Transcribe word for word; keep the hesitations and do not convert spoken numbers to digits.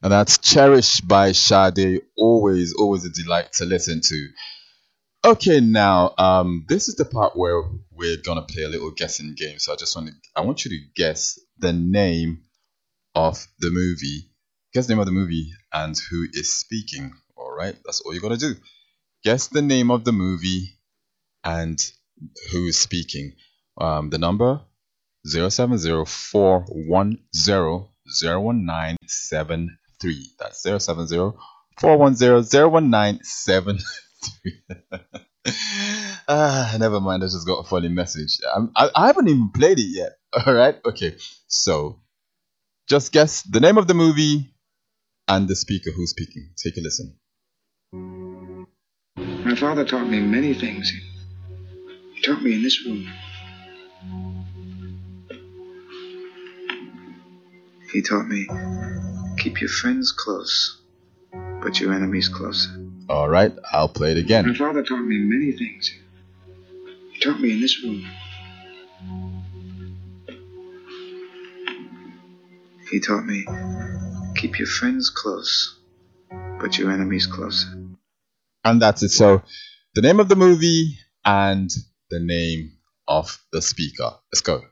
And that's Cherished by Sade. Always, always a delight to listen to. Okay, now, um, this is the part where we're gonna play a little guessing game. So I just want to, I want you to guess the name of the movie. Guess the name of the movie and who is speaking. All right, that's all you're gonna do. Guess the name of the movie and who is speaking. Um, the number zero seven zero four one zero zero one nine seven three. That's zero seven zero four one zero zero one nine seven three. Ah, never mind. I just got a funny message. I'm, I, I haven't even played it yet. All right. Okay. So just guess the name of the movie and the speaker who's speaking. Take a listen. My father taught me many things. He taught me in this room. He taught me, keep your friends close, but your enemies closer. All right, I'll play it again. My father taught me many things. He taught me in this room. He taught me, keep your friends close, but your enemies closer. And that's it. So, the name of the movie and the name of the speaker. Let's go.